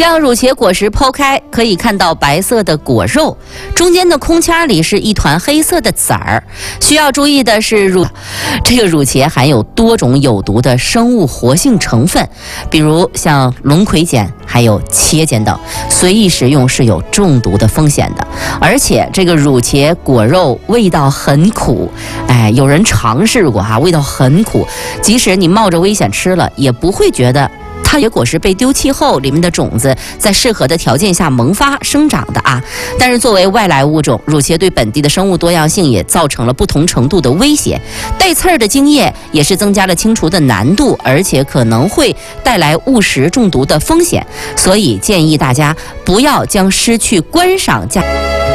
将乳茄果实剖开，可以看到白色的果肉，中间的空腔里是一团黑色的籽儿。需要注意的是，这个乳茄含有多种有毒的生物活性成分，比如像龙葵碱还有茄碱等，随意食用是有中毒的风险的。而且这个乳茄果肉味道很苦，有人尝试过味道很苦，即使你冒着危险吃了，也不会觉得它野果实被丢弃后，里面的种子在适合的条件下萌发生长的啊。但是作为外来物种，乳茄对本地的生物多样性也造成了不同程度的威胁。带刺儿的精液也是增加了清除的难度，而且可能会带来误食中毒的风险。所以建议大家不要将失去观赏价。